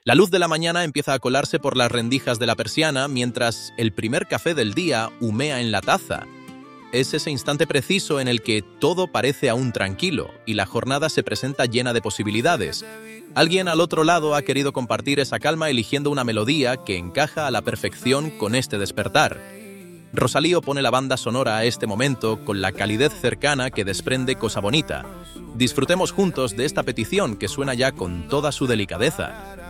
La luz de la mañana empieza a colarse por las rendijas de la persiana mientras el primer café del día humea en la taza. Es ese instante preciso en el que todo parece aún tranquilo y la jornada se presenta llena de posibilidades. Alguien al otro lado ha querido compartir esa calma eligiendo una melodía que encaja a la perfección con este despertar. Rosalío pone la banda sonora a este momento con la calidez cercana que desprende Cosa Bonita. Disfrutemos juntos de esta petición que suena ya con toda su delicadeza.